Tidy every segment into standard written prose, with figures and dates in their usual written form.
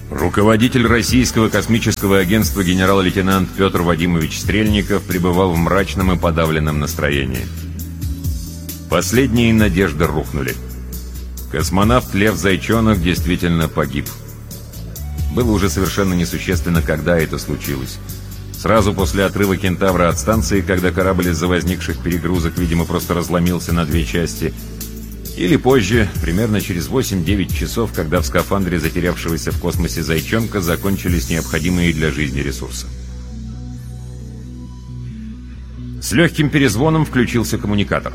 Руководитель Российского космического агентства генерал-лейтенант Петр Вадимович Стрельников пребывал в мрачном и подавленном настроении. Последние надежды рухнули. Космонавт Лев Зайчонок действительно погиб. Было уже совершенно несущественно, когда это случилось. Сразу после отрыва «Кентавра» от станции, когда корабль из-за возникших перегрузок, видимо, просто разломился на две части. Или позже, примерно через 8-9 часов, когда в скафандре затерявшегося в космосе Зайчонка закончились необходимые для жизни ресурсы. С легким перезвоном включился коммуникатор.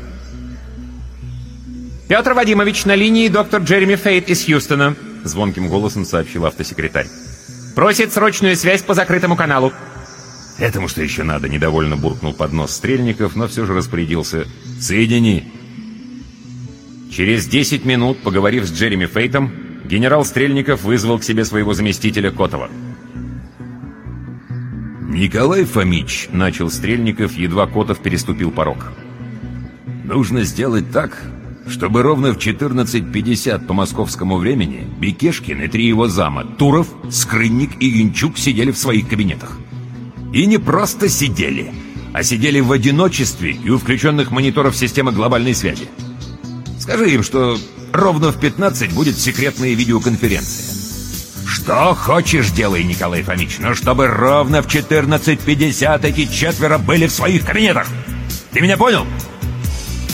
«Петр Вадимович, на линии доктор Джереми Фейт из Хьюстона», — звонким голосом сообщил автосекретарь. «Просит срочную связь по закрытому каналу». «Этому что еще надо?» — недовольно буркнул под нос Стрельников, но все же распорядился. «Соедини». Через 10 минут, поговорив с Джереми Фейтом, генерал Стрельников вызвал к себе своего заместителя Котова. «Николай Фомич», — начал Стрельников, едва Котов переступил порог. «Нужно сделать так, чтобы ровно в 14:50 по московскому времени Бекешкин и 3 его зама, Туров, Скрынник и Янчук, сидели в своих кабинетах. И не просто сидели, а сидели в одиночестве и у включенных мониторов системы глобальной связи. Скажи им, что ровно в 15 будет секретная видеоконференция. Что хочешь делай, Николай Фомич, но чтобы ровно в 14:50 эти четверо были в своих кабинетах. Ты меня понял?»